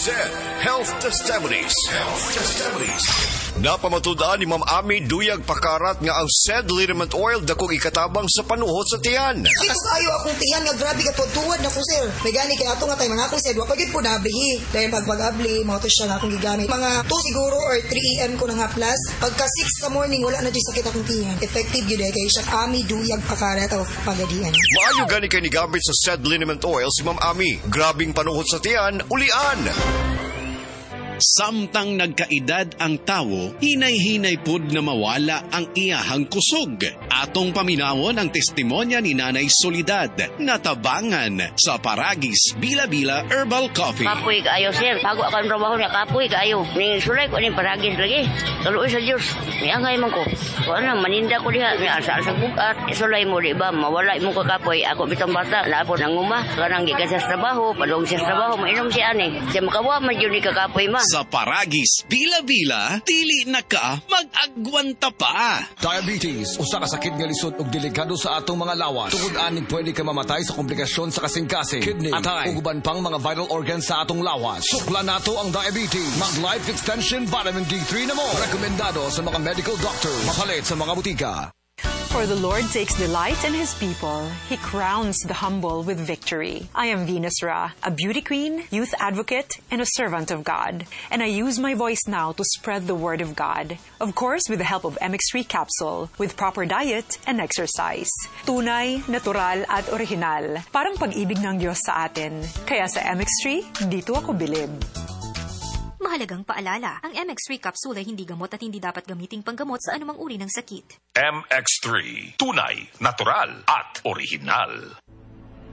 SED Health Testimonies. Napamatudaan ni Ma'am Ami Duyag Pakarat nga ang SED liniment oil dakong ikatabang sa panuhot sa tiyan. Mas ayo akong tiyan nga grabe ka tuwad na ko sir. May gani kay ato nga tay mga akong SED wa pagid po nablihi. Dahil pag-abli mo to siya nga akong gigamit. Mga 2 siguro or 3 AM ko na nga plus. Pagka 6 sa morning wala na di sakit akong tiyan. Effective gyud kay siya Ami Duyag Pakarat of Pagadian. Maayo gani kay ni gamit sa SED liniment oil si Ma'am Ami. Grabing panuhot sa tiyan, ulian. Samtang nagkaedad ang tawo, hinay-hinay pud na mawala ang iyahang kusog. Atong paminawon ang testimonya ni Nanay Solidad, natabangan sa Paragis Bila-Bila Herbal Coffee. Kapoy kaayo, sir. Bago ako ang trabaho niya, kapoy kaayo. Ning sulay ko ning Paragis lagi. Taluoy sa Diyos. Niangay man ko. Kung ano, maninda ko diha. Ni asa-asa bukat. Sulay mo, di ba? Mawala mo ka kapoy. Ako bitang bata. Laapon ang uma. Kanang gikan sa trabaho. Padong sa trabaho. Mainom siya ani. Siya makawa, magyuni ka kapoy ma. Sa Paragis Bila-Bila, dili na ka mag-agwanta pa. Diabetes, usa ka sakit nga lisod ug delikado sa atong mga lawas. Tungod aning pwede ka mamatay sa komplikasyon sa kasing-kasing, kidney, atay, ug uban pang mga vital organs sa atong lawas. Suklan nato ang diabetes. Mag Life Extension Vitamin D3 na mo. Rekomendado sa mga medical doctor. Mapalit sa mga butika. For the Lord takes delight in His people. He crowns the humble with victory. I am Venus Ra, a beauty queen, youth advocate, and a servant of God. And I use my voice now to spread the word of God. Of course, with the help of MX3 capsule, with proper diet and exercise. Tunay, natural, at original. Parang pag-ibig ng Diyos sa atin. Kaya sa MX3, dito ako bilib. Mahalagang paalala, ang MX3 capsule ay hindi gamot at hindi dapat gamiting panggamot sa anumang uri ng sakit. MX3, tunay, natural at original.